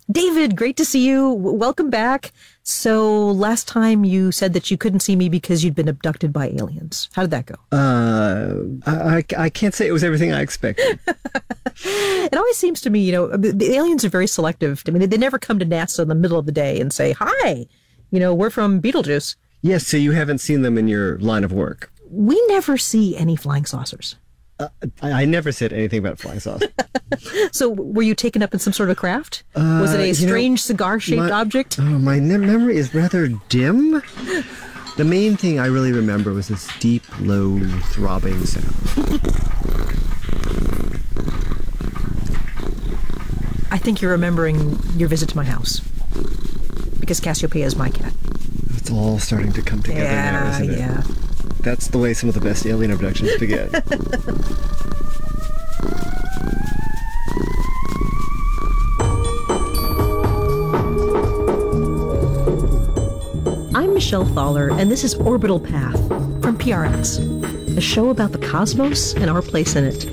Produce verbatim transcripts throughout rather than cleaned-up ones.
David, great to see you. W- welcome back. So last time you said that you couldn't see me because you'd been abducted by aliens. How did that go? Uh, I, I, I can't say it was everything I expected. It always seems to me, you know, the, the aliens are very selective. I mean, they, they never come to NASA in the middle of the day and say, hi, you know, we're from Beetlejuice. Yes, so you haven't seen them in your line of work. We never see any flying saucers. Uh, I, I never said anything about flying saucer. So were you taken up in some sort of craft? Uh, Was it a you know, strange cigar-shaped my- object? Oh, my ne- memory is rather dim. The main thing I really remember was this deep, low, throbbing sound. I think you're remembering your visit to my house. Because Cassiopeia is my cat. It's all starting to come together now, Yeah, isn't it? yeah. That's the way some of the best alien abductions begin. I'm Michelle Thaller, and this is Orbital Path from P R X, a show about the cosmos and our place in it.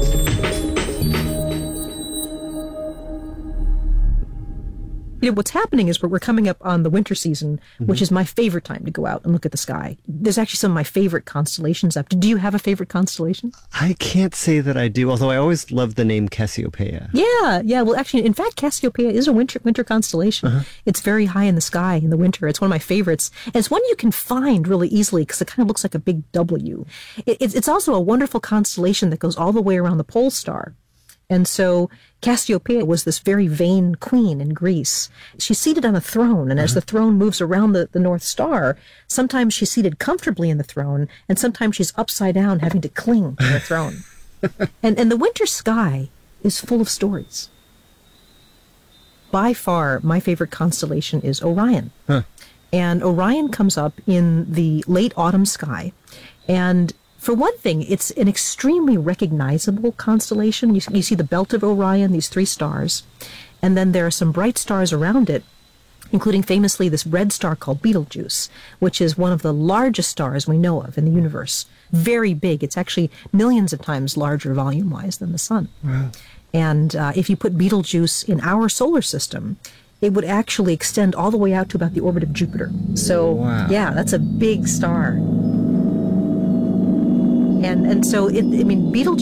You know, what's happening is we're, we're coming up on the winter season, mm-hmm. which is my favorite time to go out and look at the sky. There's actually some of my favorite constellations up. Do you have a favorite constellation? I can't say that I do, although I always loved the name Cassiopeia. Yeah, yeah. Well, actually, in fact, Cassiopeia is a winter winter constellation. Uh-huh. It's very high in the sky in the winter. It's one of my favorites. And it's one you can find really easily because it kind of looks like a big W. It, it's, it's also a wonderful constellation that goes all the way around the pole star. And so Cassiopeia was this very vain queen in Greece. She's seated on a throne, and uh-huh. as the throne moves around the, the North Star, sometimes she's seated comfortably in the throne, and sometimes she's upside down having to cling to the throne. and, and the winter sky is full of stories. By far, my favorite constellation is Orion. Huh. And Orion comes up in the late autumn sky, and for one thing, it's an extremely recognizable constellation. You, you see the belt of Orion, these three stars, and then there are some bright stars around it, including famously this red star called Betelgeuse, which is one of the largest stars we know of in the universe. Very big. It's actually millions of times larger volume-wise than the sun. Wow. And uh, if you put Betelgeuse in our solar system, it would actually extend all the way out to about the orbit of Jupiter. So, wow. yeah, that's a big star. And and so, it, I mean, Betelgeuse